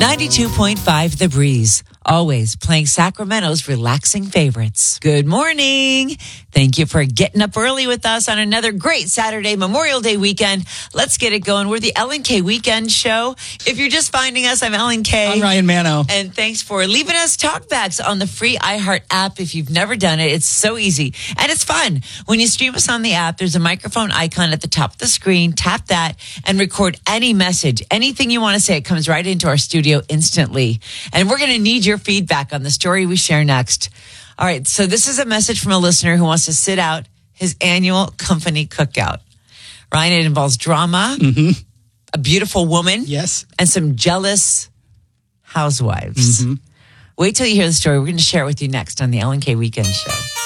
92.5 The Breeze. Always playing Sacramento's relaxing favorites. Good morning. Thank you for getting up early with us on another great Saturday, Memorial Day weekend. Let's get it going. We're the LNK Weekend Show. If you're just finding us, I'm Ellen K. I'm Ryan Mano. And thanks for leaving us talkbacks on the free iHeart app. If you've never done it, it's so easy. And it's fun. When you stream us on the app, there's a microphone icon at the top of the screen. Tap that and record any message. Anything you want to say, it comes right into our studio instantly. And we're going to need your feedback on the story we share next. All right, so this is a message from a listener who wants to sit out his annual company cookout. Ryan, it involves drama, a beautiful woman, yes, and some jealous housewives. Wait till you hear the story. We're going to share it with you next on the LNK Weekend Show.